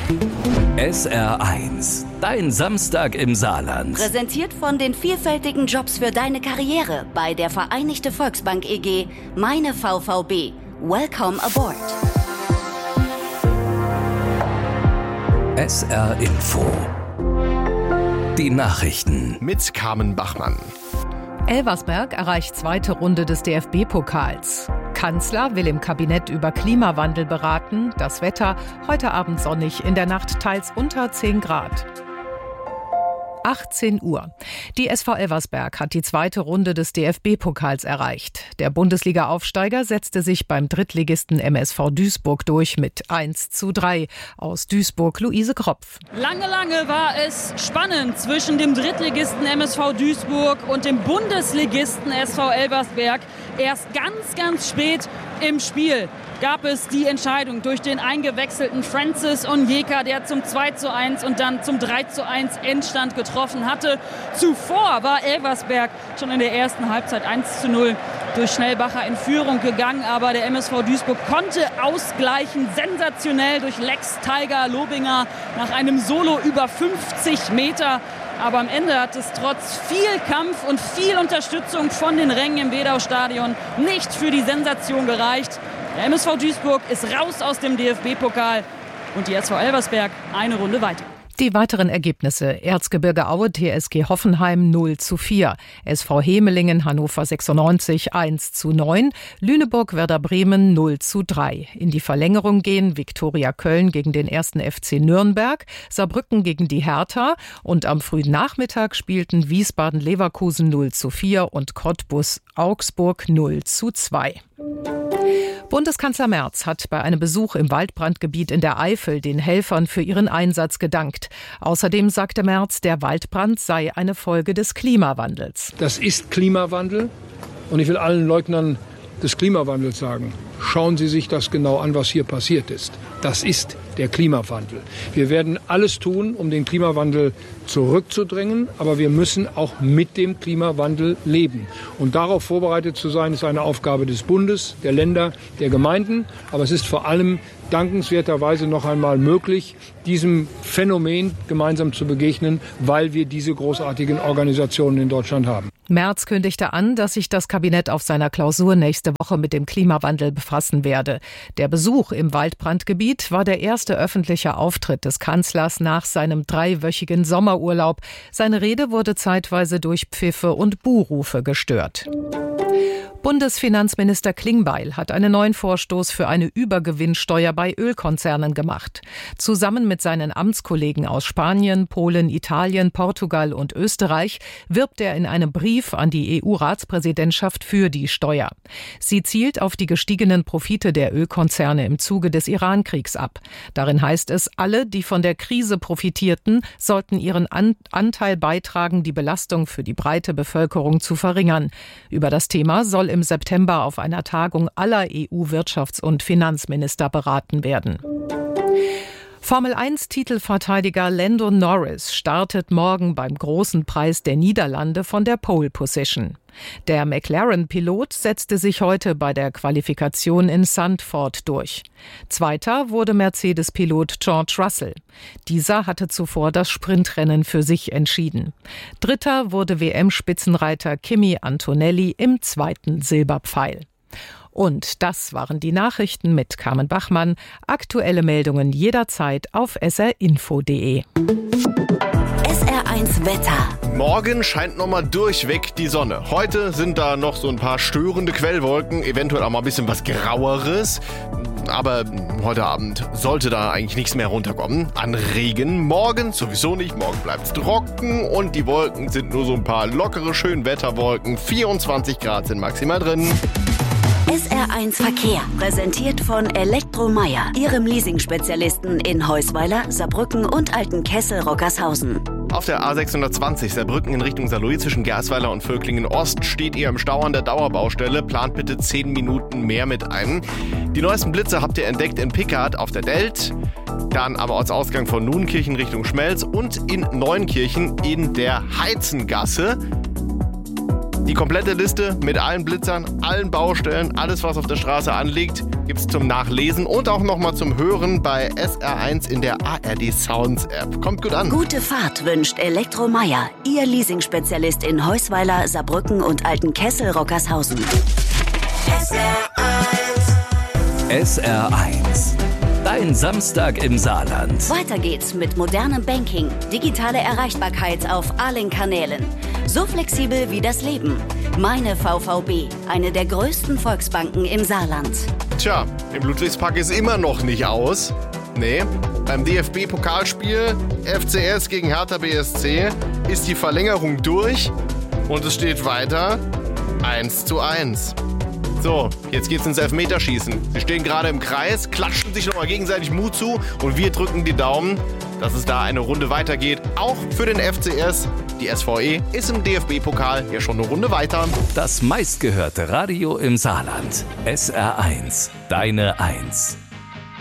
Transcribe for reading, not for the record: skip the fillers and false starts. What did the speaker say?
SR1, dein Samstag im Saarland. Präsentiert von den vielfältigen Jobs für deine Karriere bei der Vereinigte Volksbank EG, meine VVB. Welcome aboard. SR Info. Die Nachrichten. Mit Carmen Bachmann. Elversberg erreicht zweite Runde des DFB-Pokals. Kanzler will im Kabinett über Klimawandel beraten. Das Wetter heute Abend sonnig, in der Nacht teils unter 10 Grad. 18 Uhr. Die SV Elversberg hat die zweite Runde des DFB-Pokals erreicht. Der Bundesliga-Aufsteiger setzte sich beim Drittligisten MSV Duisburg durch mit 1:3. Aus Duisburg Luise Kropf. Lange war es spannend zwischen dem Drittligisten MSV Duisburg und dem Bundesligisten SV Elversberg. Erst ganz spät im Spiel gab es die Entscheidung durch den eingewechselten Francis Onyeka, der zum 2:1 und dann zum 3:1 Endstand getroffen hatte. Zuvor war Elversberg schon in der ersten Halbzeit 1:0 durch Schnellbacher in Führung gegangen, aber der MSV Duisburg konnte ausgleichen, sensationell durch Lex Tiger Lobinger nach einem Solo über 50 Meter. Aber am Ende hat es trotz viel Kampf und viel Unterstützung von den Rängen im Wedau-Stadion nicht für die Sensation gereicht. Der MSV Duisburg ist raus aus dem DFB-Pokal und die SV Elversberg eine Runde weiter. Die weiteren Ergebnisse: Erzgebirge Aue TSG Hoffenheim 0:4, SV Hemelingen Hannover 96 1:9, Lüneburg Werder Bremen 0:3. In die Verlängerung gehen Viktoria Köln gegen den 1. FC Nürnberg, Saarbrücken gegen die Hertha und am frühen Nachmittag spielten Wiesbaden Leverkusen 0:4 und Cottbus Augsburg 0:2. Bundeskanzler Merz hat bei einem Besuch im Waldbrandgebiet in der Eifel den Helfern für ihren Einsatz gedankt. Außerdem sagte Merz, der Waldbrand sei eine Folge des Klimawandels. Das ist Klimawandel und ich will allen Leugnern des Klimawandels sagen, schauen Sie sich das genau an, was hier passiert ist. Das ist der Klimawandel. Wir werden alles tun, um den Klimawandel zurückzudrängen, aber wir müssen auch mit dem Klimawandel leben. Und darauf vorbereitet zu sein, ist eine Aufgabe des Bundes, der Länder, der Gemeinden. Aber es ist vor allem dankenswerterweise noch einmal möglich, diesem Phänomen gemeinsam zu begegnen, weil wir diese großartigen Organisationen in Deutschland haben. Merz kündigte an, dass sich das Kabinett auf seiner Klausur nächste Woche mit dem Klimawandel befassen werde. Der Besuch im Waldbrandgebiet war der erste öffentliche Auftritt des Kanzlers nach seinem 3-wöchigen Sommerurlaub. Seine Rede wurde zeitweise durch Pfiffe und Buhrufe gestört. Bundesfinanzminister Klingbeil hat einen neuen Vorstoß für eine Übergewinnsteuer bei Ölkonzernen gemacht. Zusammen mit seinen Amtskollegen aus Spanien, Polen, Italien, Portugal und Österreich wirbt er in einem Brief an die EU-Ratspräsidentschaft für die Steuer. Sie zielt auf die gestiegenen Profite der Ölkonzerne im Zuge des Iran-Kriegs ab. Darin heißt es, alle, die von der Krise profitierten, sollten ihren Anteil beitragen, die Belastung für die breite Bevölkerung zu verringern. Über das Thema soll im September auf einer Tagung aller EU-Wirtschafts- und Finanzminister beraten werden. Formel-1-Titelverteidiger Lando Norris startet morgen beim Großen Preis der Niederlande von der Pole Position. Der McLaren-Pilot setzte sich heute bei der Qualifikation in Zandvoort durch. Zweiter wurde Mercedes-Pilot George Russell. Dieser hatte zuvor das Sprintrennen für sich entschieden. Dritter wurde WM-Spitzenreiter Kimi Antonelli im zweiten Silberpfeil. Und das waren die Nachrichten mit Carmen Bachmann. Aktuelle Meldungen jederzeit auf srinfo.de. SR1 Wetter. Morgen scheint nochmal durchweg die Sonne. Heute sind da noch so ein paar störende Quellwolken, eventuell auch mal ein bisschen was Graueres. Aber heute Abend sollte da eigentlich nichts mehr runterkommen an Regen. Morgen sowieso nicht, morgen bleibt's trocken und die Wolken sind nur so ein paar lockere Schönwetterwolken. 24 Grad sind maximal drin. SR1 Verkehr, präsentiert von Elektromeier, Ihrem Leasing-Spezialisten in Heusweiler, Saarbrücken und Altenkessel-Rockershausen. Auf der A620 Saarbrücken in Richtung Saarlouis zwischen Gersweiler und Völklingen Ost steht ihr im Stau an der Dauerbaustelle. Plant bitte 10 Minuten mehr mit ein. Die neuesten Blitze habt ihr entdeckt in Pickard auf der Delt, dann am Ortsausgang von Nuenkirchen Richtung Schmelz und in Neunkirchen in der Heizengasse. Die komplette Liste mit allen Blitzern, allen Baustellen, alles was auf der Straße anliegt, gibt's zum Nachlesen und auch nochmal zum Hören bei SR1 in der ARD Sounds App. Kommt gut an. Gute Fahrt wünscht Elektromeier, Ihr Leasingspezialist in Heusweiler, Saarbrücken und Altenkessel-Rockershausen. SR1. Dein Samstag im Saarland. Weiter geht's mit modernem Banking, digitale Erreichbarkeit auf allen Kanälen. So flexibel wie das Leben. Meine VVB, eine der größten Volksbanken im Saarland. Tja, im Ludwigspark ist immer noch nicht aus. Nee, beim DFB-Pokalspiel FCS gegen Hertha BSC ist die Verlängerung durch und es steht weiter 1:1. So, jetzt geht's ins Elfmeterschießen. Sie stehen gerade im Kreis, klatschen sich nochmal gegenseitig Mut zu und wir drücken die Daumen, dass es da eine Runde weitergeht. Auch für den FCS. Die SVE ist im DFB-Pokal ja schon eine Runde weiter. Das meistgehörte Radio im Saarland. SR1. Deine 1.